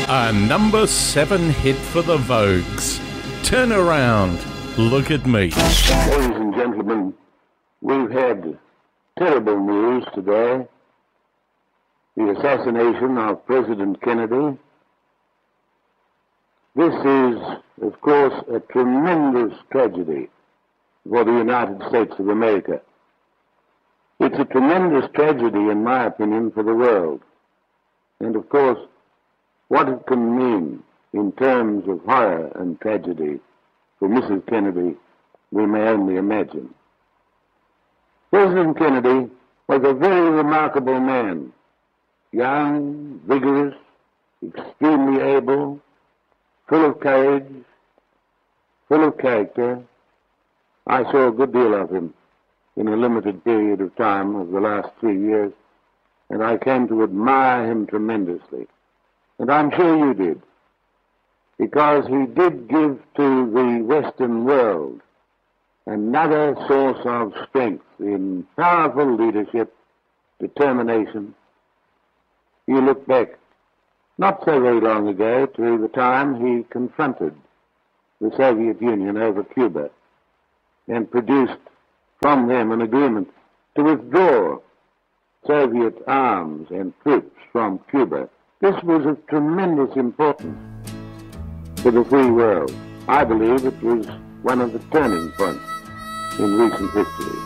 A number 7 hit for the Vogues. Turn around, look at me. Ladies and gentlemen, we've had terrible news today. The assassination of President Kennedy. This is, of course, a tremendous tragedy for the United States of America. It's a tremendous tragedy, in my opinion, for the world. And, of course, what it can mean in terms of horror and tragedy for Mrs. Kennedy, we may only imagine. President Kennedy was a very remarkable man. Young, vigorous, extremely able, full of courage, full of character. I saw a good deal of him in a limited period of time of the last 3 years, and I came to admire him tremendously. And I'm sure you did, because he did give to the Western world another source of strength in powerful leadership, determination. You look back not so very long ago to the time he confronted the Soviet Union over Cuba and produced from them an agreement to withdraw Soviet arms and troops from Cuba. This was of tremendous importance to the free world. I believe it was one of the turning points in recent history.